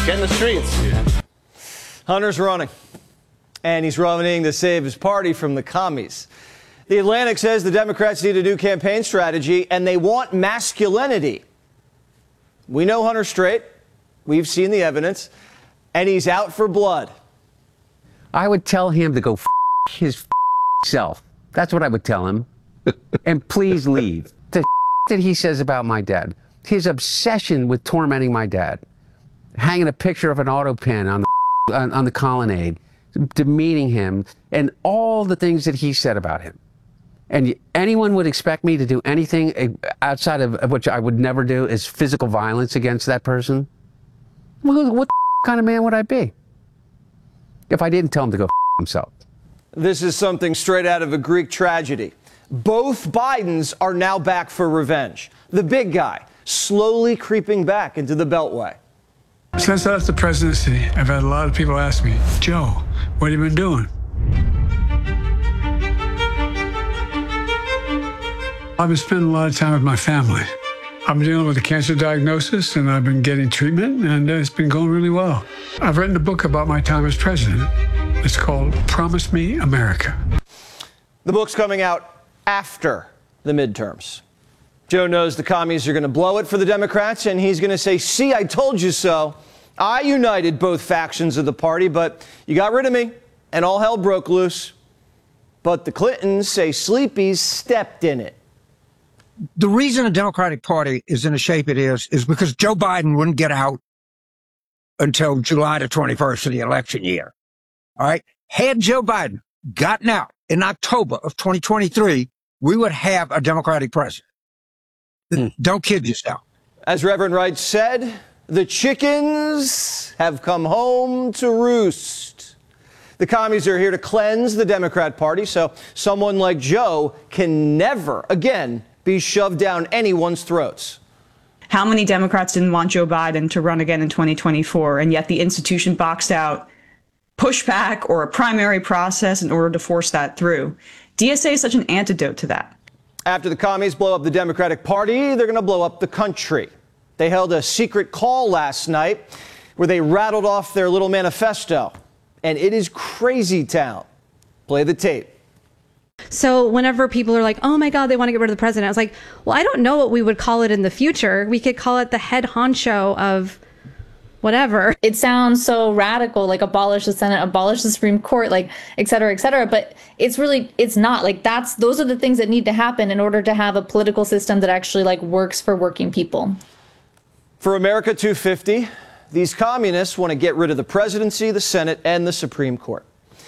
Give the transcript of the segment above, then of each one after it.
Get in the streets. Yeah. Hunter's running, and he's running to save his party from the commies. The Atlantic says the Democrats need a new campaign strategy, and they want masculinity. We know Hunter's straight. We've seen the evidence, and he's out for blood. I would tell him to go his self. That's what I would tell him. And please leave. The that he says about my dad, his obsession with tormenting my dad, hanging a picture of an auto pen on the colonnade, demeaning him, and all the things that he said about him. And anyone would expect me to do anything outside of which I would never do is physical violence against that person? Well, what kind of man would I be if I didn't tell him to go himself? This is something straight out of a Greek tragedy. Both Bidens are now back for revenge. The big guy slowly creeping back into the Beltway. Since I left the presidency, I've had a lot of people ask me, Joe, what have you been doing? I've been spending a lot of time with my family. I'm dealing with a cancer diagnosis, and I've been getting treatment, and it's been going really well. I've written a book about my time as president. It's called Promise Me America. The book's coming out after the midterms. Joe knows the commies are going to blow it for the Democrats, and he's going to say, see, I told you so. I united both factions of the party, but you got rid of me, and all hell broke loose. But the Clintons say Sleepy's stepped in it. The reason the Democratic Party is in the shape it is because Joe Biden wouldn't get out until July the 21st of the election year. All right. Had Joe Biden gotten out in October of 2023, we would have a Democratic president. Don't kid yourself. As Reverend Wright said, the chickens have come home to roost. The commies are here to cleanse the Democrat Party so someone like Joe can never again be shoved down anyone's throats. How many Democrats didn't want Joe Biden to run again in 2024, and yet the institution boxed out pushback or a primary process in order to force that through? DSA is such an antidote to that. After the commies blow up the Democratic Party, they're going to blow up the country. They held a secret call last night where they rattled off their little manifesto, and it is crazy town. Play the tape. So whenever people are like, oh my God, they want to get rid of the president, I was like, well, I don't know what we would call it in the future. We could call it the head honcho of whatever. It sounds so radical, like abolish the Senate, abolish the Supreme Court, like et cetera, but it's not like those are the things that need to happen in order to have a political system that actually like works for working people. For America 250, these communists want to get rid of the presidency, the Senate, and the Supreme Court.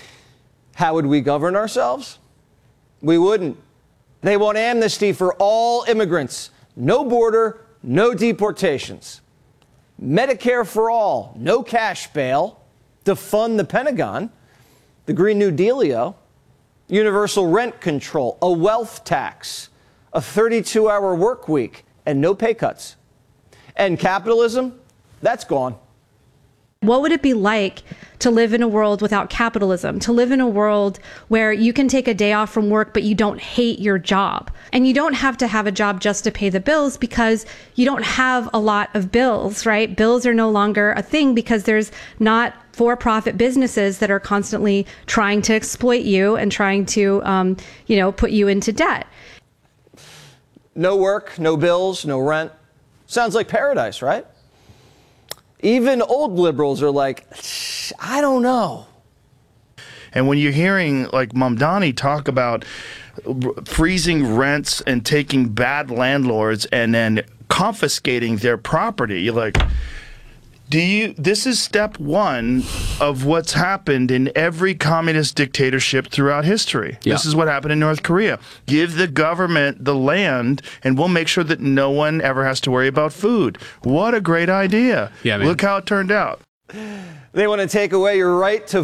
How would we govern ourselves? We wouldn't. They want amnesty for all immigrants. No border, no deportations. Medicare for all, no cash bail. Defund the Pentagon. The Green New Dealio. Universal rent control. A wealth tax. A 32-hour work week. And no pay cuts. And capitalism, that's gone. What would it be like to live in a world without capitalism, to live in a world where you can take a day off from work, but you don't hate your job? And you don't have to have a job just to pay the bills because you don't have a lot of bills, right? Bills are no longer a thing because there's not for-profit businesses that are constantly trying to exploit you and trying to, put you into debt. No work, no bills, no rent. Sounds like paradise, right? Even old liberals are like, I don't know. And when you're hearing like Mamdani talk about freezing rents and taking bad landlords and then confiscating their property, you're like, this is step one of what's happened in every communist dictatorship throughout history. Yeah. This is what happened in North Korea. Give the government the land and we'll make sure that no one ever has to worry about food. What a great idea. Yeah, man. Look how it turned out. They want to take away your right to